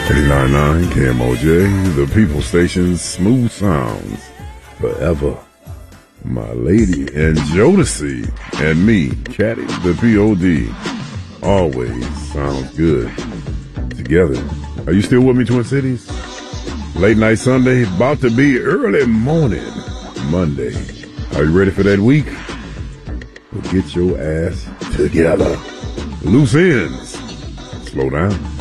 89.9 KMOJ, the people station, smooth sounds forever. My lady and Jodeci and me, Caddy, the P.O.D. always sounds good together. Are you still with me, Twin Cities? Late night Sunday, about to be early morning Monday. Are you ready for that week? Well, get your ass together. Loose ends. Slow down.